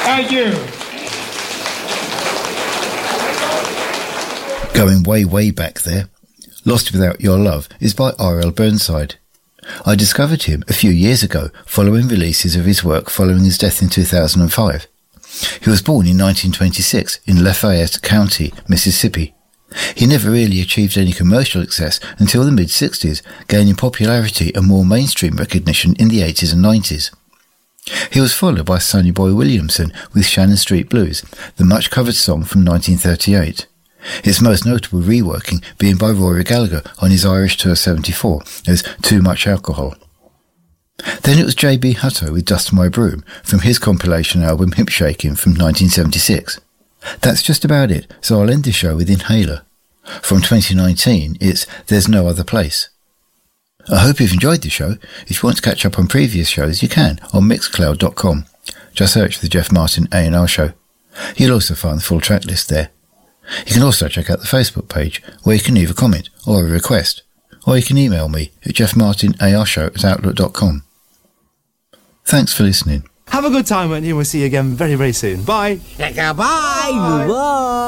Thank you. Going way back there, Lost Without Your Love is by R.L. Burnside. I discovered him a few years ago following releases of his work following his death in 2005. He was born in 1926 in Lafayette County, Mississippi. He never really achieved any commercial success until the mid-60s, gaining popularity and more mainstream recognition in the 80s and 90s. He was followed by Sonny Boy Williamson with Shannon Street Blues, the much-covered song from 1938. Its most notable reworking being by Rory Gallagher on his Irish Tour 74 as Too Much Alcohol. Then it was J.B. Hutto with Dust My Broom from his compilation album Hip Shakin' from 1976. That's just about it, so I'll end the show with Inhaler. From 2019, it's There's No Other Place. I hope you've enjoyed the show. If you want to catch up on previous shows, you can on Mixcloud.com. Just search for the Jeff Martin A&R Show. You'll also find the full track list there. You can also check out the Facebook page, where you can leave a comment or a request, or you can email me at jeffmartinarshow@outlook.com. Thanks for listening. Have a good time, and we'll see you again very, very soon. Bye. Bye.